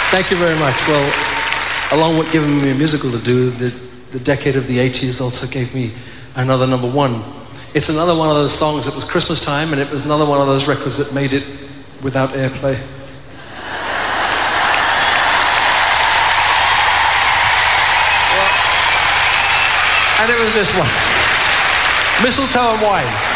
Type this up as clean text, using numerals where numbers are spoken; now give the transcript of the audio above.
Thank you very much. Well, along with giving me a musical to do, the decade of the 80s also gave me another number one. It's another one of those songs that was Christmas time, and it was another one of those records that made it without airplay. And it was this one, Mistletoe and Wine.